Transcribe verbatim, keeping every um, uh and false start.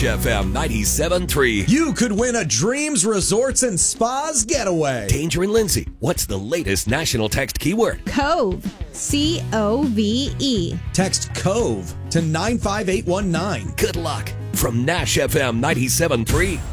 Nash F M ninety-seven point three. You could win a Dreams Resorts and Spas getaway. Danger and Lindsay, what's the latest national text keyword? Cove. C O V E. Text COVE to nine five eight one nine. Good luck from Nash F M ninety-seven point three.